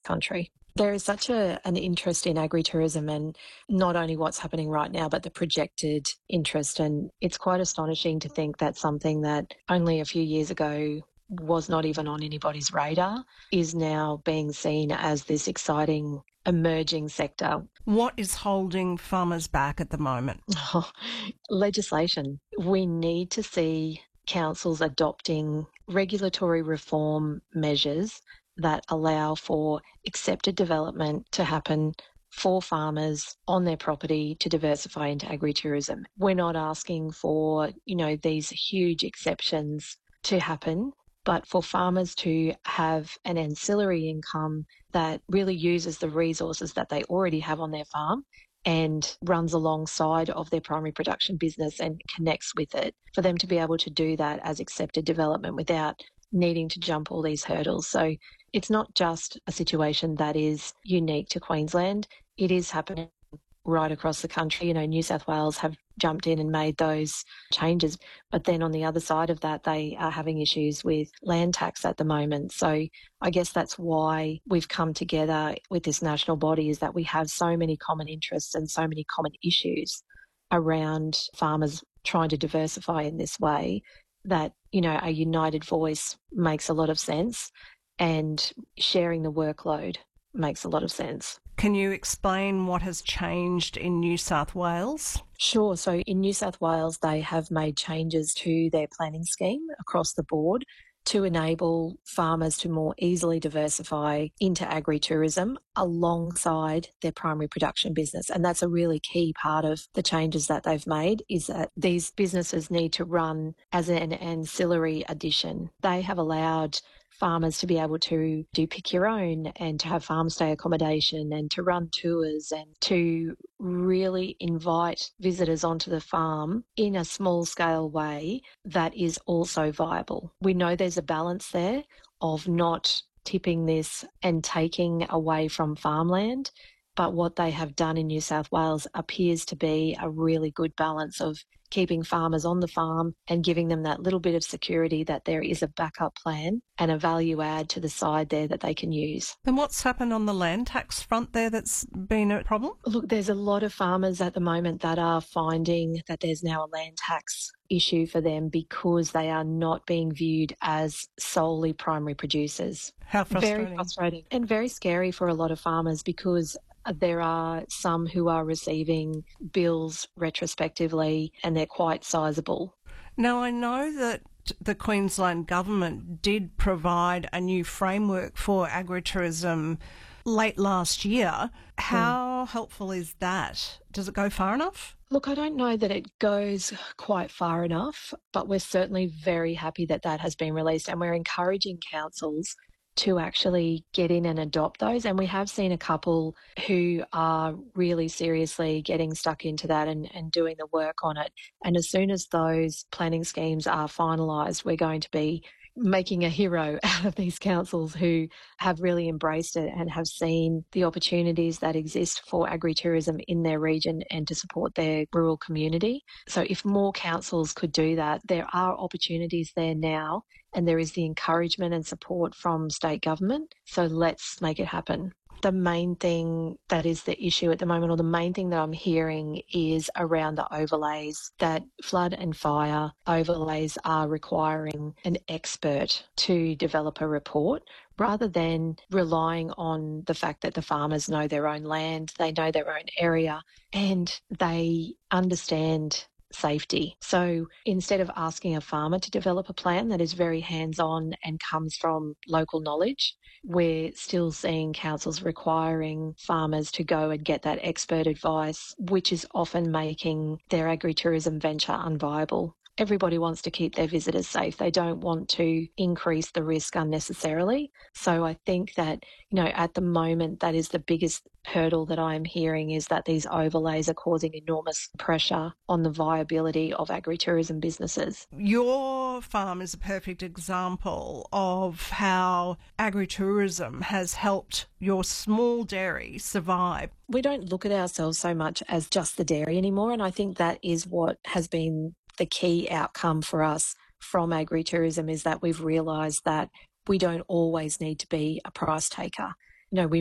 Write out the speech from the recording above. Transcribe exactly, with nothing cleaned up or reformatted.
country. There is such a, an interest in agritourism, and not only what's happening right now, but the projected interest. And it's quite astonishing to think that something that only a few years ago was not even on anybody's radar is now being seen as this exciting emerging sector. What is holding farmers back at the moment? Oh, legislation. We need to see councils adopting regulatory reform measures that allow for accepted development to happen for farmers on their property to diversify into agritourism. We're not asking for, you know, these huge exceptions to happen, but for farmers to have an ancillary income that really uses the resources that they already have on their farm and runs alongside of their primary production business and connects with it, for them to be able to do that as accepted development without needing to jump all these hurdles. So it's not just a situation that is unique to Queensland. It is happening right across the country. You know, New South Wales have jumped in and made those changes. But then on the other side of that, they are having issues with land tax at the moment. So I guess that's why we've come together with this national body, is that we have so many common interests and so many common issues around farmers trying to diversify in this way, that, you know, a united voice makes a lot of sense, and sharing the workload makes a lot of sense. Can you explain what has changed in New South Wales? Sure. So in New South Wales, they have made changes to their planning scheme across the board to enable farmers to more easily diversify into agritourism alongside their primary production business. And that's a really key part of the changes that they've made, is that these businesses need to run as an ancillary addition. They have allowed farmers to be able to do pick your own and to have farm stay accommodation and to run tours and to really invite visitors onto the farm in a small scale way that is also viable. We know there's a balance there of not tipping this and taking away from farmland, but what they have done in New South Wales appears to be a really good balance of keeping farmers on the farm and giving them that little bit of security that there is a backup plan and a value add to the side there that they can use. And what's happened on the land tax front there that's been a problem? Look, there's a lot of farmers at the moment that are finding that there's now a land tax issue for them because they are not being viewed as solely primary producers. How frustrating. Very frustrating and very scary for a lot of farmers, because there are some who are receiving bills retrospectively and they're quite sizable. Now, I know that the Queensland government did provide a new framework for agritourism late last year. How mm. helpful is that? Does it go far enough? Look, I don't know that it goes quite far enough, but we're certainly very happy that that has been released, and we're encouraging councils to actually get in and adopt those. And we have seen a couple who are really seriously getting stuck into that and, and doing the work on it. And as soon as those planning schemes are finalised, we're going to be making a hero out of these councils who have really embraced it and have seen the opportunities that exist for agritourism in their region and to support their rural community. So if more councils could do that, there are opportunities there now, and there is the encouragement and support from state government. So let's make it happen. The main thing that is the issue at the moment, or the main thing that I'm hearing, is around the overlays, that flood and fire overlays are requiring an expert to develop a report rather than relying on the fact that the farmers know their own land, they know their own area, and they understand safety. So instead of asking a farmer to develop a plan that is very hands-on and comes from local knowledge, we're still seeing councils requiring farmers to go and get that expert advice, which is often making their agritourism venture unviable. Everybody wants to keep their visitors safe. They don't want to increase the risk unnecessarily. So I think that, you know, at the moment, that is the biggest hurdle that I'm hearing, is that these overlays are causing enormous pressure on the viability of agritourism businesses. Your farm is a perfect example of how agritourism has helped your small dairy survive. We don't look at ourselves so much as just the dairy anymore, and I think that is what has been the key outcome for us from agritourism, is that we've realised that we don't always need to be a price taker. You know, we